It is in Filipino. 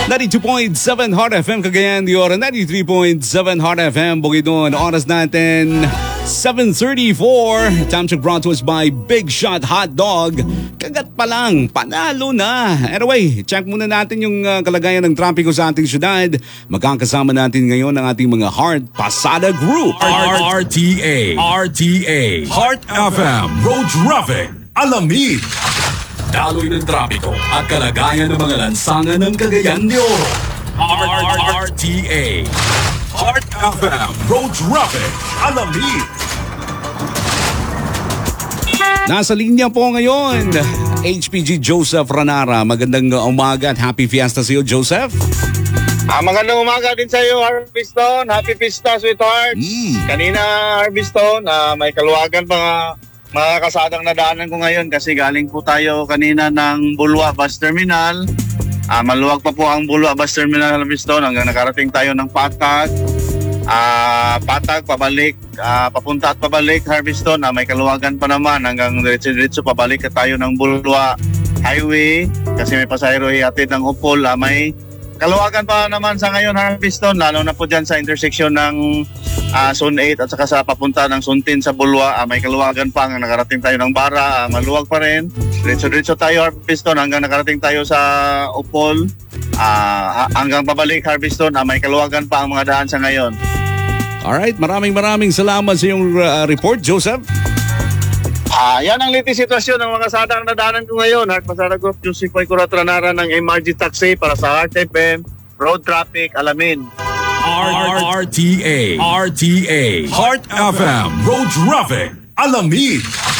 92.7 Heart FM Cagayan de Oro, 93.7 Heart FM Bukidnon. Oras natin 7:34. Time check brought to us by Big Shot Hot Dog. Kagat pa lang, panalo na. Anyway, check muna natin yung kalagayan ng trapiko sa ating syudad. Magkakasama natin ngayon ang ating mga Heart Pasada Group. RTA Heart FM Road Traffic Alamid. Daloy ng trapiko at kalagayan ng mga lansangan ng Cagayan de Oro. RTA Heart FM Road Traffic Alamid. Nasa linya po ngayon, HPG Joseph Ranara. Magandang umaga at happy fiesta sa iyo, Joseph. Magandang umaga din sa iyo, Harveston. Happy Fiesta, sweetheart. Kanina, Harveston, may kaluwagan pa mga kasadang nadaanan ko ngayon kasi galing po tayo kanina ng Bulwa Bus Terminal. Maluwag pa po ang Bulwa Bus Terminal, Harveston, hanggang nakarating tayo ng Patag. Patag, pabalik, papunta at pabalik, Harveston. May kaluwagan pa naman hanggang diretso pabalik tayo ng Bulwa Highway kasi may pasahero ihatid ng Upol. May kaluwagan pa naman sa ngayon, Harveston, lalo na po dyan sa intersection ng Zone 8 at saka sa papunta ng Zone 10 sa Bulwa. May kaluwagan pa hanggang nakarating tayo ng Bara. Maluwag pa rin. Diretso tayo, Harveston, hanggang nakarating tayo sa Upol. Hanggang pabalik, Harveston, may kaluwagan pa ang mga daan sa ngayon. Alright, maraming salamat sa iyong report, Joseph. Yan ang latest sitwasyon ng mga sadang nadaanan ko ngayon. Heart Pasada Group, Joseph Ranara ng MRG Taxi para sa Heart FM Road Traffic Alamin. RTA Heart FM Road Traffic Alamid.